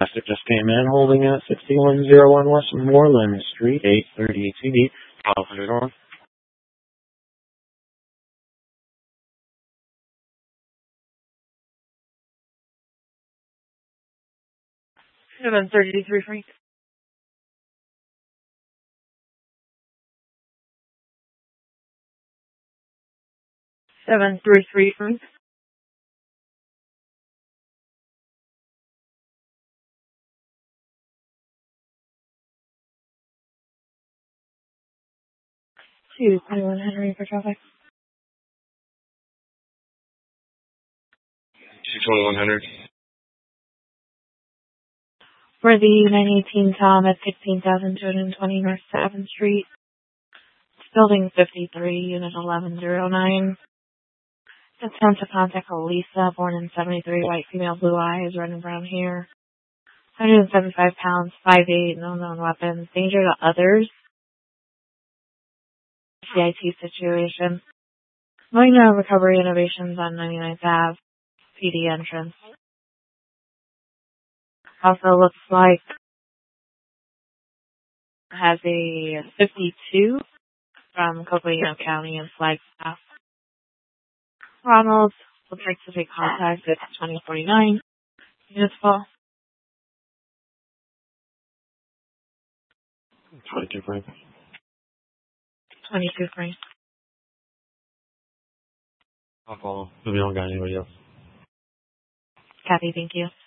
It just came in, holding at 6101 West Moreland Street, 838 CD. How's it going? 733 Frank. 733 Frank. 221 Henry for traffic. 22100. For the 918 Tom at 16,220 North 7th Street. It's building 53, unit 1109. Attempt to contact Lisa, born in 73, white female, blue eyes, red and brown hair. 175 pounds, 5'8", no known weapons, danger to others. CIT situation. Minor recovery innovations on 99th Ave, PD entrance. Also looks like has a 52 from Coconino County and Flagstaff. Ronald would like to take contact at 2049. Municipal. 22 Frank. 22 Frank. I'll follow. We don't got anybody else. Copy, thank you.